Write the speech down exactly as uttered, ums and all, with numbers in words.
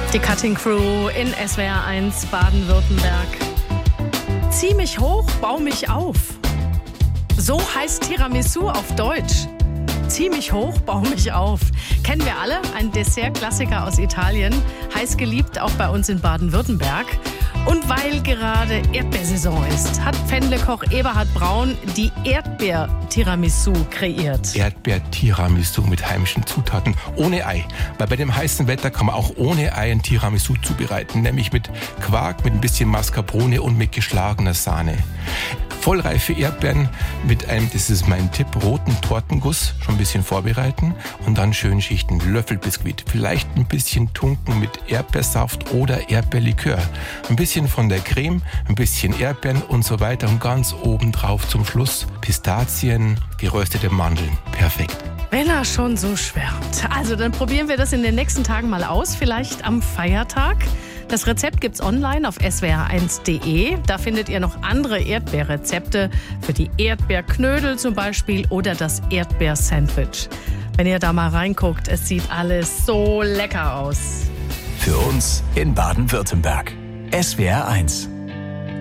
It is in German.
Die Cutting Crew in S W R eins Baden-Württemberg. Zieh mich hoch, bau mich auf. So heißt Tiramisu auf Deutsch. Zieh mich hoch, bau mich auf. Kennen wir alle, ein Dessertklassiker aus Italien, heiß geliebt auch bei uns in Baden-Württemberg. Und weil gerade Erdbeersaison ist, hat Pfändlekoch Eberhard Braun die Erdbeer-Tiramisu kreiert. Erdbeer-Tiramisu mit heimischen Zutaten, ohne Ei. Weil bei dem heißen Wetter kann man auch ohne Ei ein Tiramisu zubereiten, nämlich mit Quark, mit ein bisschen Mascarpone und mit geschlagener Sahne. Vollreife Erdbeeren mit einem, das ist mein Tipp, roten Tortenguss schon ein bisschen vorbereiten und dann schön schichten. Löffelbiskuit, vielleicht ein bisschen tunken mit Erdbeersaft oder Erdbeerlikör. Ein bisschen von der Creme, ein bisschen Erdbeeren und so weiter und ganz oben drauf zum Schluss Pistazien, geröstete Mandeln. Perfekt. Wenn er schon so schwärmt. Also dann probieren wir das in den nächsten Tagen mal aus, vielleicht am Feiertag. Das Rezept gibt's online auf s w r eins punkt d e. Da findet ihr noch andere Erdbeerrezepte für die Erdbeerknödel zum Beispiel oder das Erdbeersandwich. Wenn ihr da mal reinguckt, es sieht alles so lecker aus. Für uns in Baden-Württemberg. S W R eins.